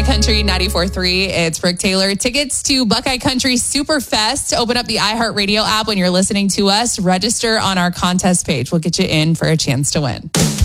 Buckeye Country 94.3. It's Brooke Taylor. Tickets to Buckeye Country Superfest. Open up the iHeartRadio app when you're listening to us. Register on our contest page. We'll get you in for a chance to win.